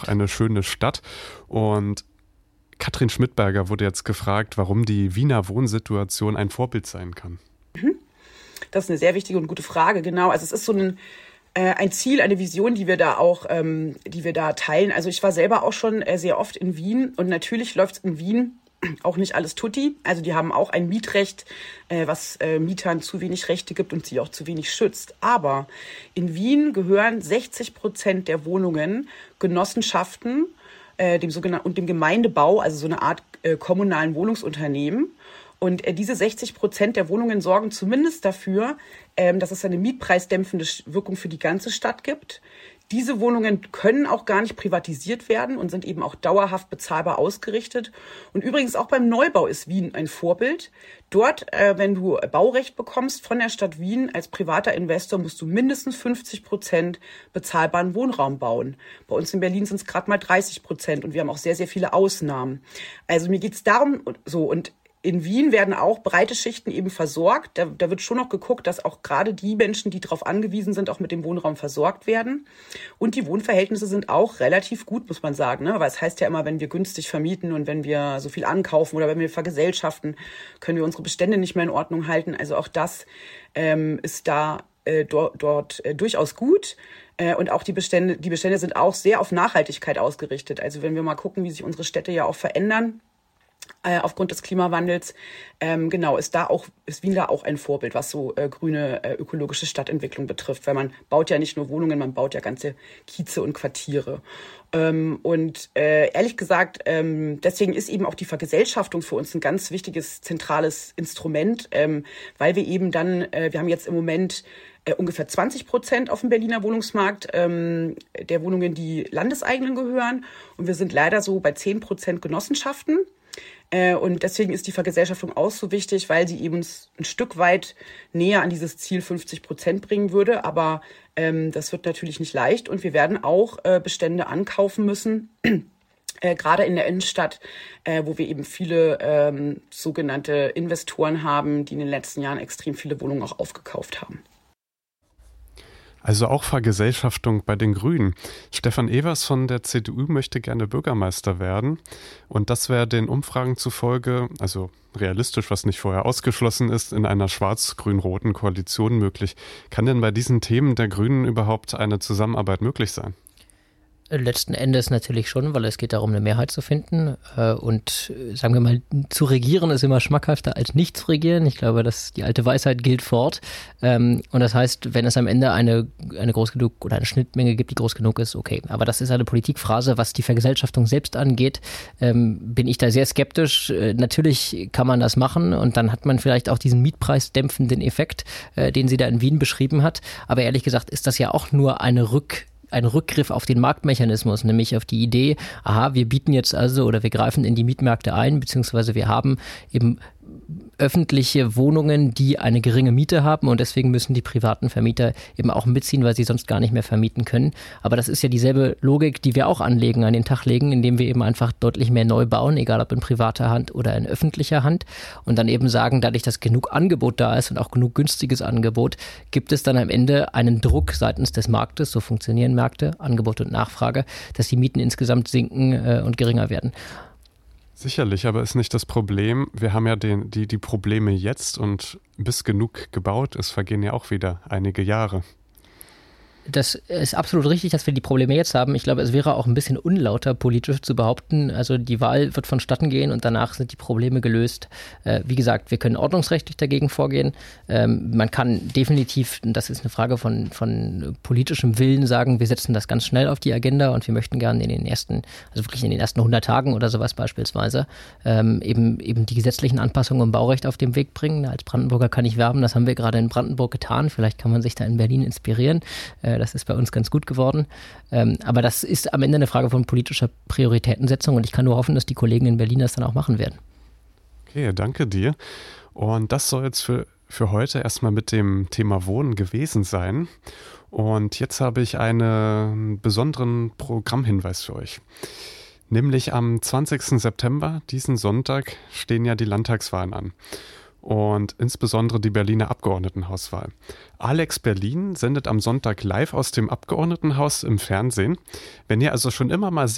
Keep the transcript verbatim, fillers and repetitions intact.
eine schöne Stadt. Und Katrin Schmidberger wurde jetzt gefragt, warum die Wiener Wohnsituation ein Vorbild sein kann. Das ist eine sehr wichtige und gute Frage, genau. Also es ist so ein, äh, ein Ziel, eine Vision, die wir da auch, ähm, die wir da teilen. Also ich war selber auch schon äh, sehr oft in Wien und natürlich läuft es in Wien auch nicht alles tutti. Also die haben auch ein Mietrecht, äh, was äh, Mietern zu wenig Rechte gibt und sie auch zu wenig schützt. Aber in Wien gehören sechzig Prozent der Wohnungen Genossenschaften, äh, dem sogenannten und dem Gemeindebau, also so eine Art äh, kommunalen Wohnungsunternehmen. Und äh, diese sechzig Prozent der Wohnungen sorgen zumindest dafür, ähm, dass es eine mietpreisdämpfende Wirkung für die ganze Stadt gibt. Diese Wohnungen können auch gar nicht privatisiert werden und sind eben auch dauerhaft bezahlbar ausgerichtet. Und übrigens auch beim Neubau ist Wien ein Vorbild. Dort, äh, wenn du Baurecht bekommst von der Stadt Wien als privater Investor, musst du mindestens fünfzig Prozent bezahlbaren Wohnraum bauen. Bei uns in Berlin sind es gerade mal dreißig Prozent und wir haben auch sehr, sehr viele Ausnahmen. Also mir geht es darum, so und in Wien werden auch breite Schichten eben versorgt. Da, da wird schon noch geguckt, dass auch gerade die Menschen, die darauf angewiesen sind, auch mit dem Wohnraum versorgt werden. Und die Wohnverhältnisse sind auch relativ gut, muss man sagen. Ne? Weil es heißt ja immer, wenn wir günstig vermieten und wenn wir so viel ankaufen oder wenn wir vergesellschaften, können wir unsere Bestände nicht mehr in Ordnung halten. Also auch das ähm, ist da äh, dort, dort äh, durchaus gut. Äh, und auch die Bestände, die Bestände sind auch sehr auf Nachhaltigkeit ausgerichtet. Also wenn wir mal gucken, wie sich unsere Städte ja auch verändern, Äh, aufgrund des Klimawandels, ähm, genau, ist da auch, ist Wien da auch ein Vorbild, was so äh, grüne, äh, ökologische Stadtentwicklung betrifft, weil man baut ja nicht nur Wohnungen, man baut ja ganze Kieze und Quartiere. Ähm, und äh, ehrlich gesagt, ähm, deswegen ist eben auch die Vergesellschaftung für uns ein ganz wichtiges, zentrales Instrument, ähm, weil wir eben dann, äh, wir haben jetzt im Moment äh, ungefähr zwanzig Prozent auf dem Berliner Wohnungsmarkt ähm, der Wohnungen, die landeseigenen gehören. Und wir sind leider so bei zehn Prozent Genossenschaften. Und deswegen ist die Vergesellschaftung auch so wichtig, weil sie eben ein Stück weit näher an dieses Ziel fünfzig Prozent bringen würde. Aber ähm, das wird natürlich nicht leicht. Und wir werden auch äh, Bestände ankaufen müssen, äh, gerade in der Innenstadt, äh, wo wir eben viele ähm, sogenannte Investoren haben, die in den letzten Jahren extrem viele Wohnungen auch aufgekauft haben. Also auch Vergesellschaftung bei den Grünen. Stefan Evers von der C D U möchte gerne Bürgermeister werden. Und das wäre den Umfragen zufolge, also realistisch, was nicht vorher ausgeschlossen ist, in einer schwarz-grün-roten Koalition möglich. Kann denn bei diesen Themen der Grünen überhaupt eine Zusammenarbeit möglich sein? Letzten Endes natürlich schon, weil es geht darum, eine Mehrheit zu finden. Und sagen wir mal, zu regieren ist immer schmackhafter als nicht zu regieren. Ich glaube, dass die alte Weisheit gilt fort. Und das heißt, wenn es am Ende eine, eine groß genug oder eine Schnittmenge gibt, die groß genug ist, okay. Aber das ist eine Politikphrase. Was die Vergesellschaftung selbst angeht, bin ich da sehr skeptisch. Natürlich kann man das machen und dann hat man vielleicht auch diesen mietpreisdämpfenden Effekt, den sie da in Wien beschrieben hat. Aber ehrlich gesagt ist das ja auch nur eine Rück ein Rückgriff auf den Marktmechanismus, nämlich auf die Idee, aha, wir bieten jetzt also oder wir greifen in die Mietmärkte ein, beziehungsweise wir haben eben öffentliche Wohnungen, die eine geringe Miete haben und deswegen müssen die privaten Vermieter eben auch mitziehen, weil sie sonst gar nicht mehr vermieten können. Aber das ist ja dieselbe Logik, die wir auch anlegen, an den Tag legen, indem wir eben einfach deutlich mehr neu bauen, egal ob in privater Hand oder in öffentlicher Hand und dann eben sagen, dadurch, dass genug Angebot da ist und auch genug günstiges Angebot, gibt es dann am Ende einen Druck seitens des Marktes, so funktionieren Märkte, Angebot und Nachfrage, dass die Mieten insgesamt sinken äh, und geringer werden. Sicherlich, aber ist nicht das Problem, wir haben ja den, die, die Probleme jetzt und bis genug gebaut ist, vergehen ja auch wieder einige Jahre. Das ist absolut richtig, dass wir die Probleme jetzt haben. Ich glaube, es wäre auch ein bisschen unlauter politisch zu behaupten, also die Wahl wird vonstatten gehen und danach sind die Probleme gelöst. Äh, wie gesagt, wir können ordnungsrechtlich dagegen vorgehen. Ähm, man kann definitiv, das ist eine Frage von, von politischem Willen, sagen, wir setzen das ganz schnell auf die Agenda und wir möchten gerne in den ersten, also wirklich in den ersten hundert Tagen oder sowas beispielsweise, ähm, eben, eben die gesetzlichen Anpassungen im Baurecht auf den Weg bringen. Als Brandenburger kann ich werben, das haben wir gerade in Brandenburg getan. Vielleicht kann man sich da in Berlin inspirieren. Äh, Das ist bei uns ganz gut geworden. Ähm, aber das ist am Ende eine Frage von politischer Prioritätensetzung und ich kann nur hoffen, dass die Kollegen in Berlin das dann auch machen werden. Okay, danke dir. Und das soll jetzt für, für heute erstmal mit dem Thema Wohnen gewesen sein. Und jetzt habe ich einen besonderen Programmhinweis für euch. Nämlich am zwanzigsten September, diesen Sonntag, stehen ja die Landtagswahlen an. Und insbesondere die Berliner Abgeordnetenhauswahl. Alex Berlin sendet am Sonntag live aus dem Abgeordnetenhaus im Fernsehen. Wenn ihr also schon immer mal